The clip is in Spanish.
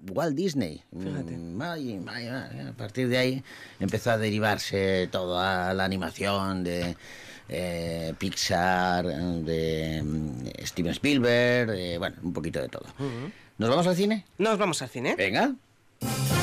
Walt Disney. Fíjate. A partir de ahí empezó a derivarse toda la animación de Pixar, de Steven Spielberg, bueno, un poquito de todo. ¿Nos vamos al cine? Nos vamos al cine. Venga.